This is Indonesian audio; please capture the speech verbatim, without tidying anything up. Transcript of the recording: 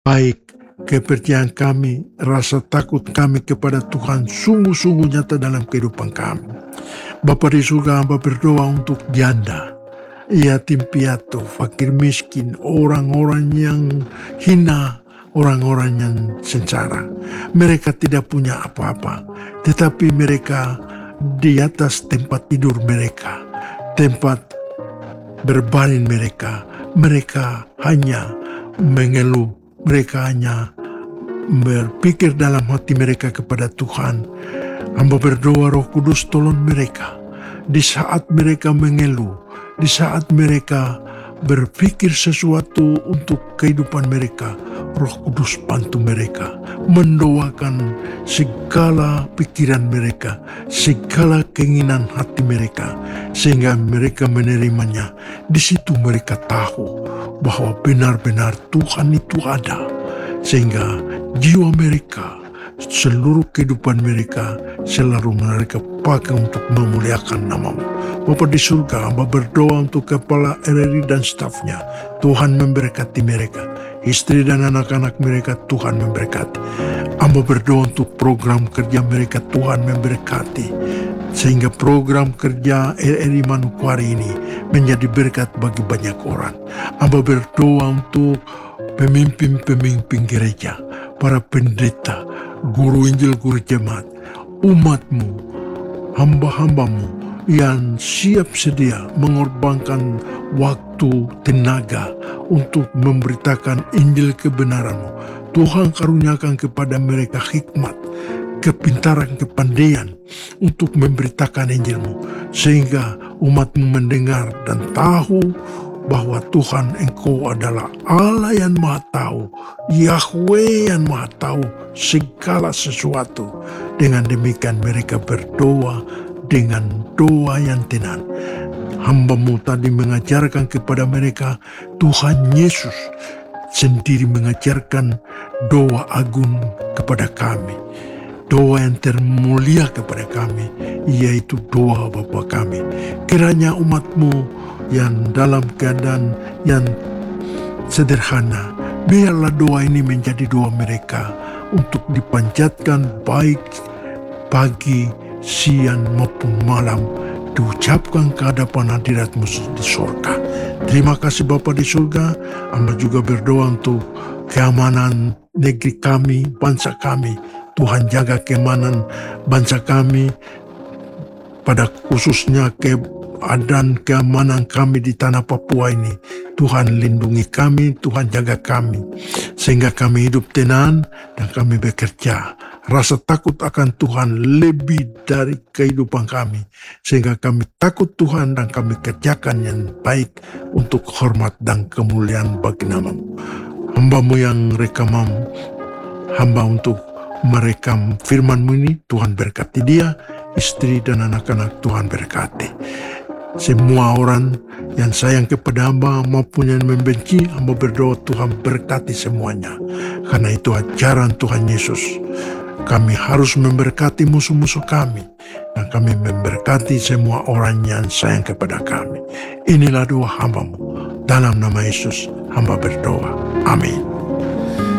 baik kepercayaan kami, rasa takut kami kepada Tuhan sungguh-sungguh nyata dalam kehidupan kami. Bapa di surga, hamba berdoa untuk janda, yatim piatu, fakir miskin, orang-orang yang hina, orang-orang yang sengsara. Mereka tidak punya apa-apa, tetapi mereka di atas tempat tidur mereka, tempat berbaring mereka, mereka hanya mengeluh, mereka hanya berpikir dalam hati mereka kepada Tuhan. Hamba berdoa Roh Kudus tolong mereka di saat mereka mengeluh, di saat mereka berpikir sesuatu untuk kehidupan mereka. Roh Kudus bantu mereka mendoakan segala pikiran mereka, segala keinginan hati mereka, sehingga mereka menerimanya. Di situ mereka tahu bahwa benar-benar Tuhan itu ada, sehingga jiwa mereka, seluruh kehidupan mereka selalu mereka pakai untuk memuliakan nama-Mu. Bapa di surga, hamba berdoa untuk kepala R R I dan stafnya. Tuhan memberkati mereka, istri dan anak-anak mereka Tuhan memberkati. Hamba berdoa untuk program kerja mereka Tuhan memberkati, sehingga program kerja R R I Manokwari ini menjadi berkat bagi banyak orang. Hamba berdoa untuk pemimpin-pemimpin gereja, para pendeta, guru Injil, guru jemaat, umat-Mu, hamba-hamba-Mu yang siap sedia mengorbankan waktu, tenaga untuk memberitakan Injil kebenaran-Mu. Tuhan karuniakan kepada mereka hikmat, kepintaran, kepandaian untuk memberitakan Injil-Mu, sehingga umat-Mu mendengar dan tahu bahwa Tuhan Engkau adalah Allah yang Maha Tahu, Yahweh yang Maha Tahu segala sesuatu. Dengan demikian mereka berdoa dengan doa yang tenang. Hamba-Mu tadi mengajarkan kepada mereka, Tuhan Yesus sendiri mengajarkan doa agung kepada kami, doa yang termulia kepada kami, yaitu doa Bapa kami. Kiranya umat-Mu yang dalam keadaan yang sederhana, biarlah doa ini menjadi doa mereka untuk dipanjatkan baik pagi, siang maupun malam, diucapkan ke hadapan hadirat-Mu di surga. Terima kasih Bapa di surga. Hamba juga berdoa untuk keamanan negeri kami, bangsa kami. Tuhan jaga keamanan bangsa kami, pada khususnya keadaan keamanan kami di tanah Papua ini. Tuhan lindungi kami, Tuhan jaga kami, sehingga kami hidup tenang dan kami bekerja. Rasa takut akan Tuhan lebih dari kehidupan kami, sehingga kami takut Tuhan dan kami kerjakan yang baik untuk hormat dan kemuliaan bagi nama-Mu. Hamba-Mu yang rekamam, hamba untuk merekam firman-Mu ini, Tuhan berkati dia, istri dan anak-anak Tuhan berkati. Semua orang yang sayang kepada hamba maupun yang membenci, hamba berdoa Tuhan berkati semuanya. Karena itu ajaran Tuhan Yesus. Kami harus memberkati musuh-musuh kami, dan kami memberkati semua orang yang sayang kepada kami. Inilah doa hamba-Mu. Dalam nama Yesus hamba berdoa. Amin.